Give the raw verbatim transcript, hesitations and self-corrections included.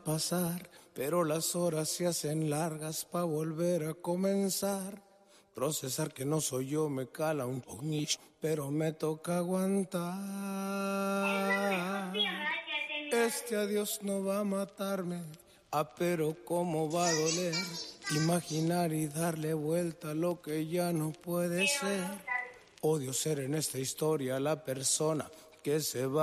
pasar, pero las horas se hacen largas pa' volver a comenzar. Procesar que no soy yo me cala un ponish, pero me toca aguantar. Este adiós no va a matarme, ah, pero cómo va a doler. Imaginar y darle vuelta a lo que ya no puede ser. Odio ser en esta historia la persona que se va.